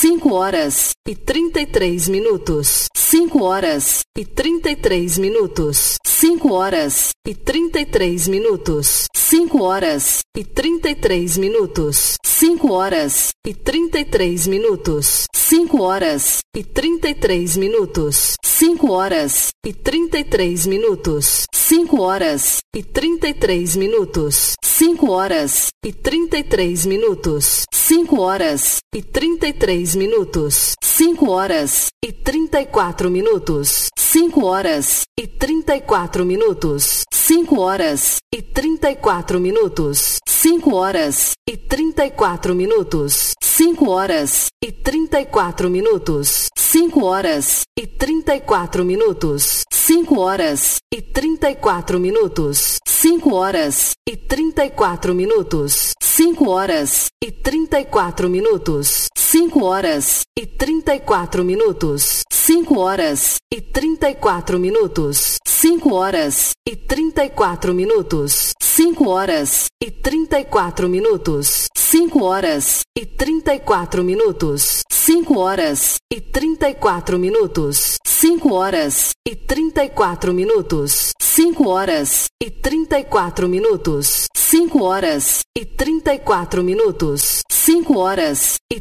5 horas e 33 minutos. 5 horas e 33 minutos. 5 horas e 33 minutos. 5 horas e 33 minutos. 5 horas e 33 minutos. 5 horas e 33 minutos. 5 horas e 33 minutos. 5 horas e 33 minutos. 5 horas e 33 minutos. 5 horas e 33 minutos. 5 horas e 34 minutos. 5 horas e 34 minutos. 5 horas e 34 minutos. 5 horas e 34 minutos. 5 horas e 34 minutos. 5 horas e 34 minutos. 5 horas e 34 minutos. 5 horas e 34 minutos. 5 horas e 34 minutos. 5 horas e 34 minutos. 5 horas e 34 minutos. 5 horas e 34 minutos. 5 horas e 34 minutos. 5 horas e 34 minutos. 5 horas e 34 minutos. 5 horas e 34 minutos. 5 horas e 34 minutos. 5 horas e 34 minutos. 5 horas e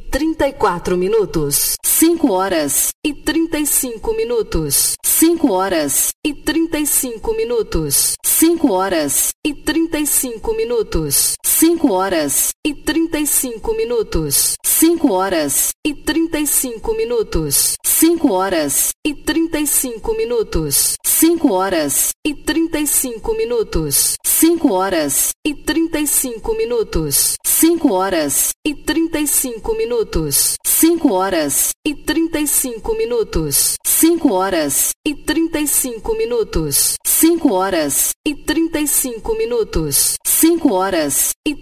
34 minutos. 5 horas e 35 minutos. 5 horas e 35 minutos. 5 horas e 35 minutos. 5 horas e 35 minutos. 5 horas e 35 minutos. 5 horas e 35 minutos. 5 horas e 35 minutos. 5 horas e 35 minutos. 5 horas e 35 minutos. 5 horas e 35 minutos. 5 horas e 35 minutos. 5 horas e 35 minutos. 5 horas e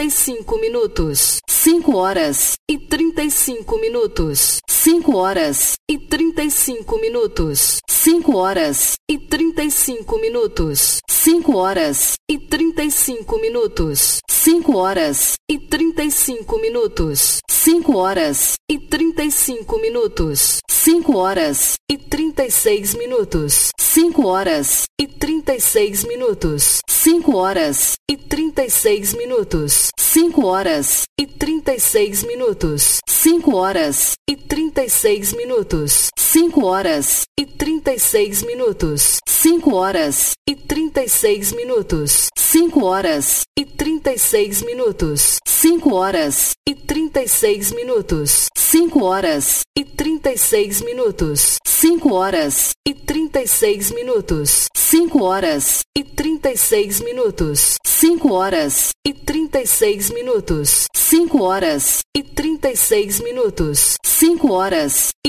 35 minutos. 5 horas e 35 minutos. 5 horas e 35 minutos. 5 horas e 35 minutos. 5 horas e 35 minutos. 5 horas e 35 minutos. 5 horas e 35 minutos. 5 horas e 36 minutos. 5 horas e 36 minutos. 5 horas e 36 minutos. 5 horas e 36 minutos. 5 horas e 36 minutos. 5 horas e 36 minutos. 5 horas e 36 minutos. 5 horas e 36 minutos. 5 horas e 36 minutos. 5 horas e 36 minutos. 5 horas e 36 minutos. 5 horas e 36 minutos. 5 horas e 36 minutos. 5 horas e 36 minutos. 5 horas e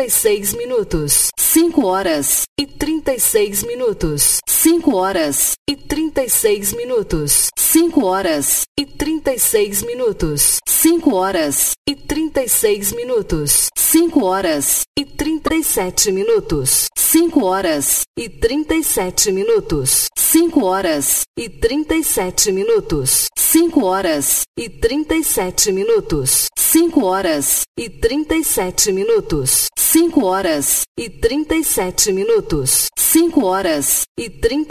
36 minutos. 5 horas e 36 minutos. 5 horas e 36 minutos. 5 horas e 36 minutos. 5 horas e 36 minutos. 5 horas e 37 minutos. 5 horas e 37 minutos. 5 horas e 37 minutos. 5 horas e 37 minutos. 5 horas e 37 minutos. 5 horas e 37 minutos. 5 horas e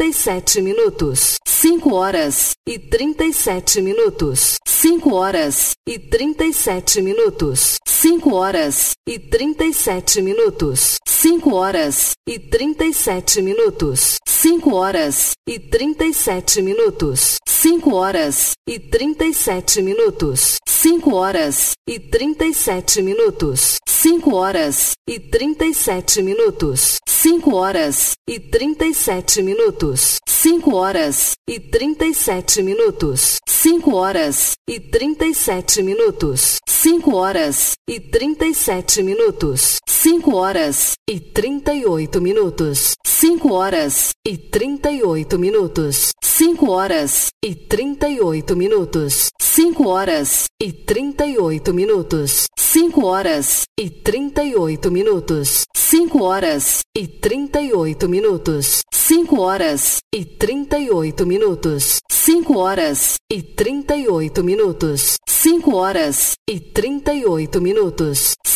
37 minutos. 5 horas e 37 minutos. 5 horas e 37 minutos. 5 horas e 37 minutos. 5 horas e 37 minutos. 5 horas e 37 minutos. 5 horas e 37 minutos. 5 horas e 37 minutos. 5 horas e 37 minutos. 5 horas e 37 minutos. 5 horas e 37 minutos. 5 horas e 37 minutos. 5 horas e 37 minutos. 5 horas e 38 minutos. 5 horas e 38 minutos. 5 horas e 38 minutos. 5 horas e 38 minutos. 5 horas e 38 minutos. 5 horas e 38 minutos. 5 horas e 38 minutos. 5 horas e 38 minutos. 5 horas e 38 minutos.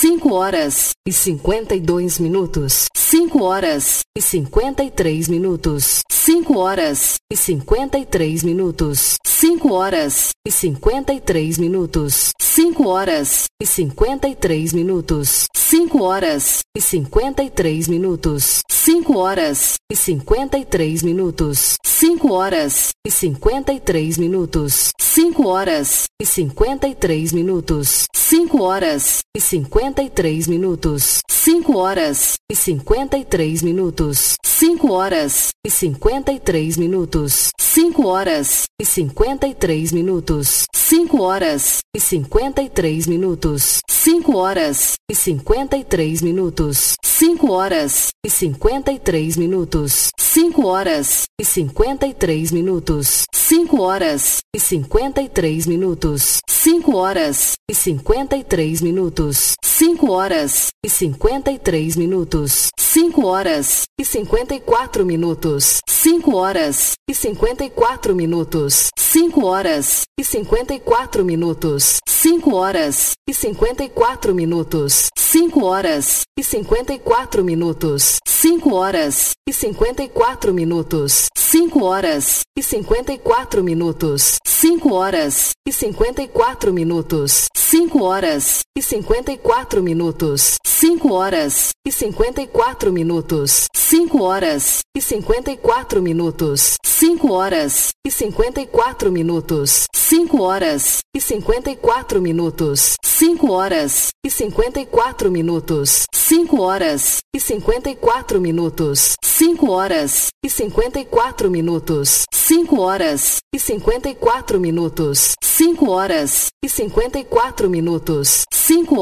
5 horas e 52 minutos. 5 horas e 53 minutos. 5 horas e 53 minutos. 5 horas e 53 minutos. 5 horas e 53 minutos. 5 horas e 53 minutos. 5 horas e 53 minutos. 5 horas e 53 minutos. 5 horas e 53 minutos. 5 horas e 53 minutos. 5 horas e 53 minutos. 5 horas e 53 minutos. 5 horas e 53 minutos. 5 horas e 53 minutos. 5 horas e 53 minutos. 5 horas e 53 minutos. 5 horas e 53 minutos. 5 horas e 53 minutos. 5 horas e 53 minutos. 5 horas e 53 minutos. 5 horas e 54 minutos. 5 horas e 54 minutos. 5 horas e 54 minutos. 5 horas e 54 minutos. 5 horas e 54 minutos. 5 horas e 54 minutos. 5 horas e 54 minutos. 5 horas e 54 minutos. 5 horas e 54 minutos. 5 horas e 54 minutos. 5 horas e 54 minutos. 5 horas e 54 minutos. 5 horas e 54 minutos. 5 horas e 54 minutos. 5 horas e 54 minutos. 5 horas e 54 minutos. 5 horas e 54 minutos. 5 horas e 54 minutos. 5